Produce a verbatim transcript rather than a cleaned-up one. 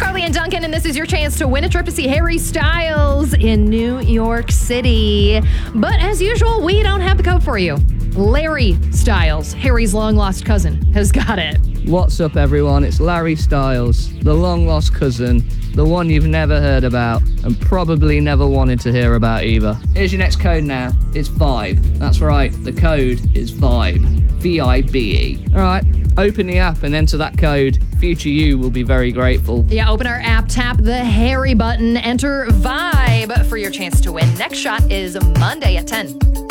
Carly and Duncan, and this is your chance to win a trip to see Harry Styles in New York City. But as usual, we don't have the code for you. Larry Styles, Harry's long-lost cousin, has got it. What's up, everyone? It's Larry Styles, the long-lost cousin, the one you've never heard about and probably never wanted to hear about either. Here's your next code now. It's five. That's right, the code is vibe. V I B E. All right, open the app and enter that code. Future you will be very grateful. Yeah, open our app, tap the Harry button, enter VIBE for your chance to win. Next shot is Monday at ten.